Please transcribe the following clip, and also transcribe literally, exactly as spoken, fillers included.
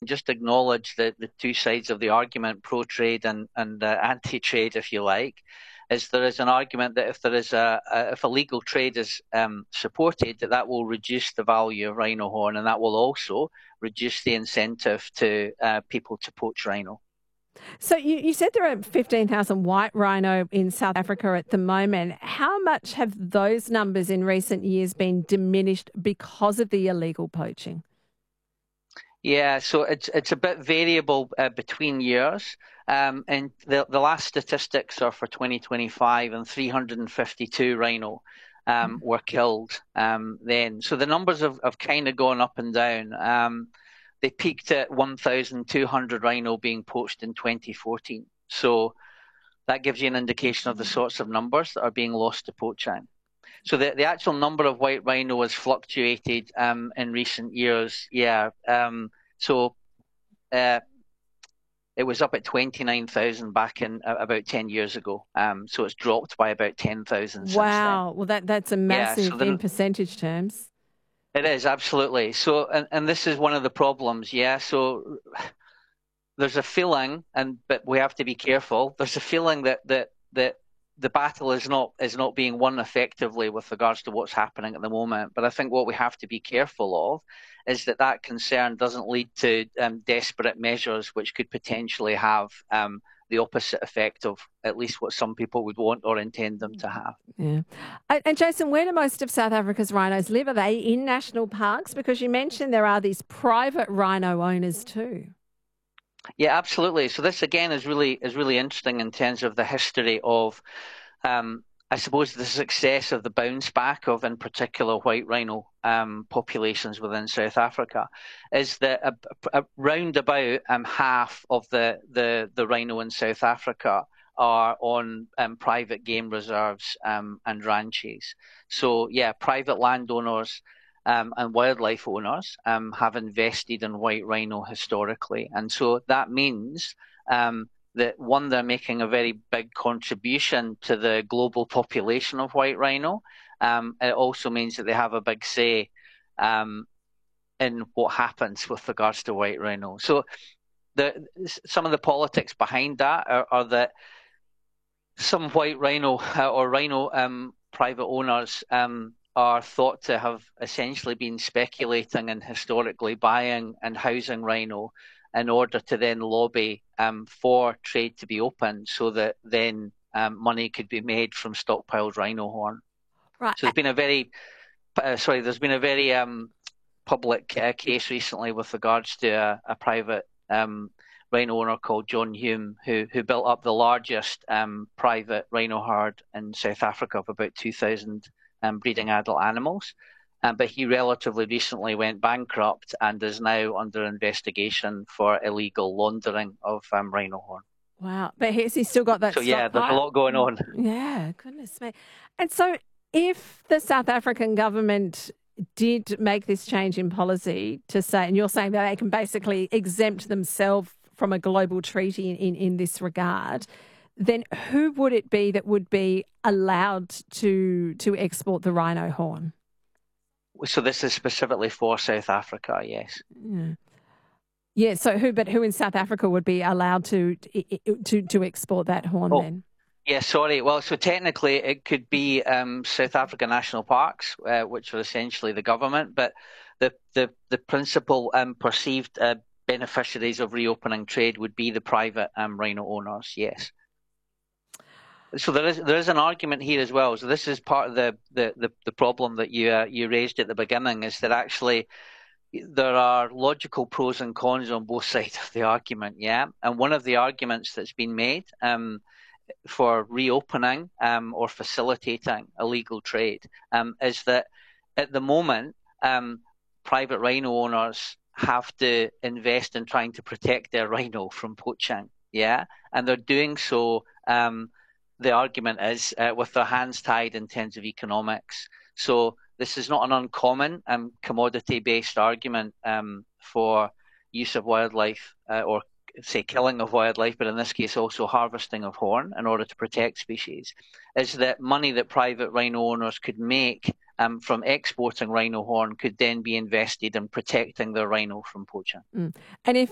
just acknowledge the, the two sides of the argument, pro-trade and, and uh, anti-trade, if you like, is there is an argument that if there is a, a if illegal trade is um, supported, that that will reduce the value of rhino horn, and that will also reduce the incentive to uh, people to poach rhino. So you, you said there are fifteen thousand white rhino in South Africa at the moment. How much have those numbers in recent years been diminished because of the illegal poaching? Yeah, so it's it's a bit variable uh, between years. Um, and the the last statistics are for twenty twenty-five, and three hundred fifty-two rhino um, were killed um, then. So the numbers have, have kind of gone up and down. Um, they peaked at one thousand two hundred rhino being poached in twenty fourteen. So that gives you an indication of the sorts of numbers that are being lost to poaching. So the, the actual number of white rhino has fluctuated um, in recent years. Yeah. Um, so uh, it was up at twenty-nine thousand back in uh, about ten years ago. Um, so it's dropped by about ten thousand since then. Wow. Well, that, that's a massive yeah, so the, in percentage terms. It is, absolutely. So, and, and this is one of the problems. Yeah. So there's a feeling, and but we have to be careful. There's a feeling that that that the battle is not is not being won effectively with regards to what's happening at the moment. But I think what we have to be careful of is that that concern doesn't lead to um, desperate measures which could potentially have um, the opposite effect of at least what some people would want or intend them to have. Yeah. And, and Jason, where do most of South Africa's rhinos live? Are they in national parks? Because you mentioned there are these private rhino owners too. Yeah, absolutely. So this again is really is really interesting in terms of the history of, um, I suppose, the success of the bounce back of, in particular, white rhino um, populations within South Africa. Is that a, a, round about um, half of the, the the rhino in South Africa are on um, private game reserves um, and ranches. So yeah, private landowners Um, and wildlife owners um, have invested in white rhino historically. And so that means um, that, one, they're making a very big contribution to the global population of white rhino. Um, it also means that they have a big say um, in what happens with regards to white rhino. So the, some of the politics behind that are, are that some white rhino uh, or rhino um, private owners um, are thought to have essentially been speculating and historically buying and housing rhino in order to then lobby um, for trade to be opened, so that then um, money could be made from stockpiled rhino horn. Right. So there's been a very, uh, sorry, there's been a very um, public uh, case recently with regards to a, a private um, rhino owner called John Hume, who who built up the largest um, private rhino herd in South Africa of about two thousand Um, breeding adult animals, um, but he relatively recently went bankrupt and is now under investigation for illegal laundering of um, rhino horn. Wow, but has he still got that So yeah, stockpile? there's a lot going on. Yeah, goodness me. And so if the South African government did make this change in policy to say, and you're saying that they can basically exempt themselves from a global treaty in, in, in this regard, then who would it be that would be allowed to to export the rhino horn? So this is specifically for South Africa, yes. Yeah. Yeah. So who? But who in South Africa would be allowed to to to export that horn oh, then? Yeah, sorry. Well, so technically it could be um, South Africa National Parks, uh, which are essentially the government, but the the the principal um, perceived uh, beneficiaries of reopening trade would be the private um, rhino owners. Yes. So there is there is an argument here as well. So this is part of the the, the, the problem that you uh, you raised at the beginning, is that actually there are logical pros and cons on both sides of the argument. Yeah, and one of the arguments that's been made um, for reopening um, or facilitating illegal trade um, is that at the moment um, private rhino owners have to invest in trying to protect their rhino from poaching. Yeah, and they're doing so. Um, The argument is uh, with their hands tied in terms of economics. So this is not an uncommon um, commodity-based argument um, for use of wildlife uh, or, say, killing of wildlife, but in this case also harvesting of horn in order to protect species, is that money that private rhino owners could make um, from exporting rhino horn could then be invested in protecting their rhino from poaching. Mm. And if